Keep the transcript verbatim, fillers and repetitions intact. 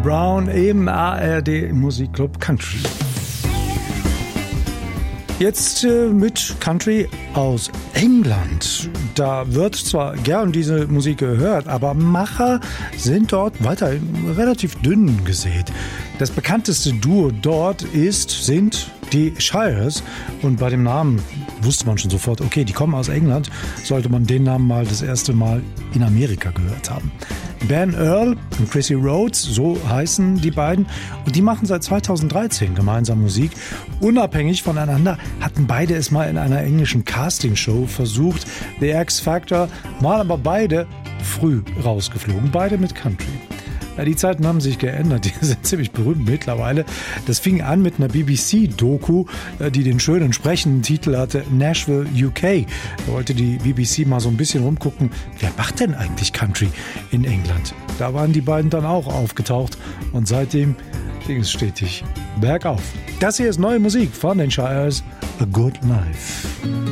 Brown im A R D Musikclub Country. Jetzt äh, mit Country aus England. Da wird zwar gern diese Musik gehört, aber Macher sind dort weiterhin relativ dünn gesät. Das bekannteste Duo dort ist, sind die Shires. Und bei dem Namen wusste man schon sofort, okay, die kommen aus England, sollte man den Namen mal das erste Mal in Amerika gehört haben. Ben Earl und Chrissy Rhodes, so heißen die beiden. Und die machen seit zweitausenddreizehn gemeinsam Musik. Unabhängig voneinander hatten beide es mal in einer englischen Castingshow versucht. The X Factor, waren aber beide früh rausgeflogen. Beide mit Country. Ja, die Zeiten haben sich geändert, die sind ziemlich berühmt mittlerweile. Das fing an mit einer B B C-Doku, die den schönen sprechenden Titel hatte Nashville, U K. Da wollte die B B C mal so ein bisschen rumgucken, wer macht denn eigentlich Country in England? Da waren die beiden dann auch aufgetaucht und seitdem ging es stetig bergauf. Das hier ist neue Musik von den Shires, A Good Life.